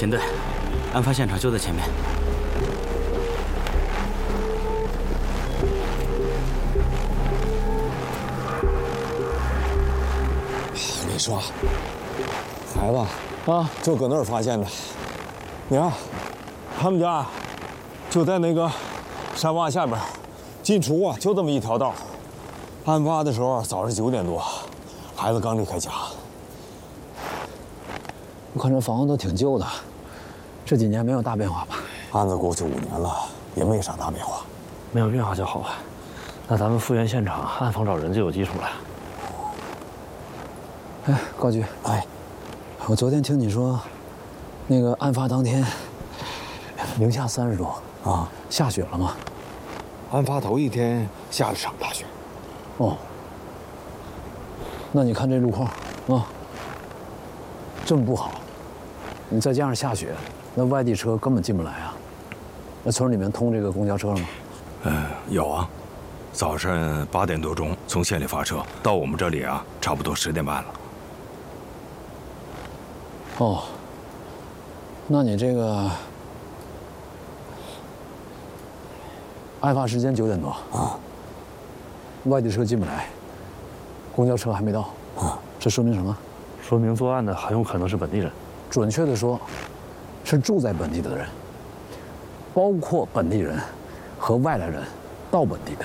秦队，案发现场就在前面。 你说，孩子啊，就搁那儿发现的。你看，他们家就在那个山洼下边，进出啊就这么一条道。案发的时候早上9点多，孩子刚离开家。 我看这房子都挺旧的，这几年没有大变化吧？ 案子过去5年了，也没啥大变化。 没有变化就好啊。那咱们复原现场，暗访找人就有基础了。 哎，高局， 哎， 我昨天听你说，那个案发当天，零下30度啊，下雪了吗？ 案发头一天下了场大雪。 哦，那你看这路况啊，这么不好，你再加上下雪，那外地车根本进不来啊。那村里面通这个公交车了吗？ 有啊，早上8点多钟从县里发车到我们这里啊，差不多10点半了。 哦，那你这个案发时间9点多啊，外地车进不来，公交车还没到啊，这说明什么？ 说明作案的很有可能是本地人。 准确的说，是住在本地的人，包括本地人和外来人到本地的。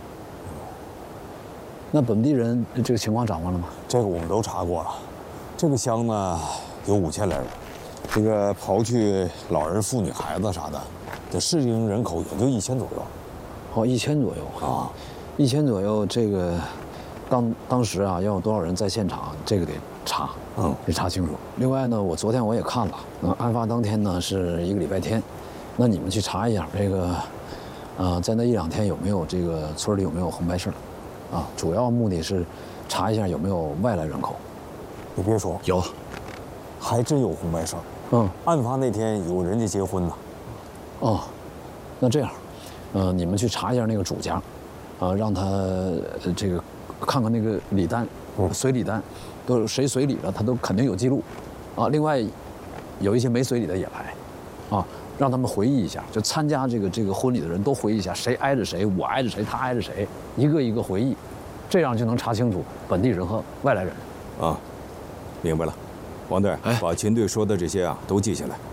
那本地人这个情况掌握了吗？ 这个我们都查过了，这个乡呢有5000来人，这个刨去老人、妇女、孩子啥的，这适应人口也就1000左右。 哦，1000左右啊，1000左右，这个当时啊，要有多少人在现场，这个得查，得查清楚。另外呢，我昨天我也看了，案发当天呢是一个礼拜天，那你们去查一下这个，在那1、2天有没有这个村里有没有红白事儿，啊，主要目的是查一下有没有外来人口。 你别说， 有， 还真有红白事儿。案发那天有人家结婚呢。 哦，那这样，你们去查一下那个主家，让他这个看看那个礼单，随礼单，都是谁随礼了，他都肯定有记录，啊，另外有一些没随礼的也来，啊，让他们回忆一下，就参加这个婚礼的人都回忆一下，谁挨着谁，我挨着谁，他挨着谁，一个一个回忆，这样就能查清楚本地人和外来人。 啊，明白了，王队，把秦队说的这些啊都记下来。